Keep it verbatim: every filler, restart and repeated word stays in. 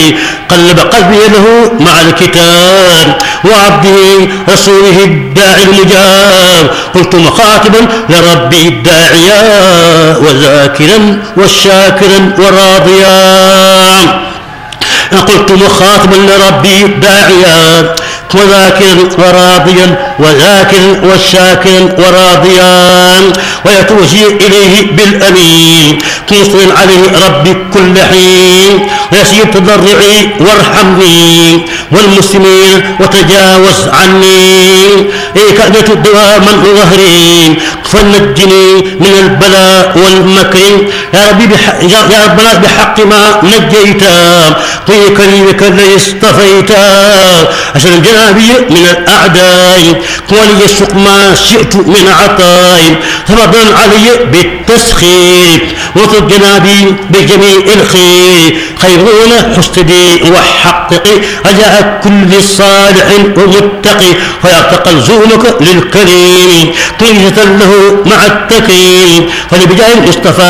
قلب قلبي له مع الكتاب وعبده رسوله الداعي المجاب. قلت مخاطبا لربي الداعيا وذاكرا والشاكرا وراضيا. قلت مخاطبا لربي داعيا وذاكرا وراضيا وذاكرا والشاكرا وراضيا ويتوجه إليه بالأمين مصر عليه ربي كل حين ويسير تضرعي وارحمني والمسلمين وتجاوز عني إيه كأنة دواما ظهري فنجني من البلاء والمكر يا ربي بحق يا ربنا بحق ما نجيتا في كريمك الذي اصطفيتا عشان جنابي من الأعداء ولي السوق ما شئت من عطاء تفضل علي بالتسخير وطب جنابي بجميع الخير خيرون حسدي وحققي رجاء كل صالح ومتقي فيعتقل زومك للكريم طيشة له مع التكريم فلبجاه اصطفى